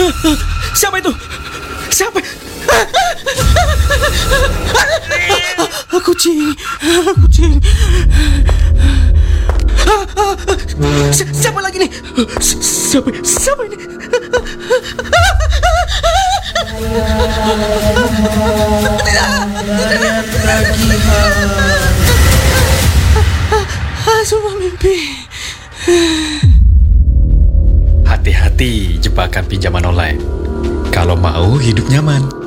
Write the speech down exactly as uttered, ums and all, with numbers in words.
Siapa itu? Siapa? Kucing. Kucing. Si- Siapa lagi ni? Si- Siapa? Siapa ini? Semua mimpi. Hati-hati jebakan pinjaman online. Kalau mahu hidup nyaman,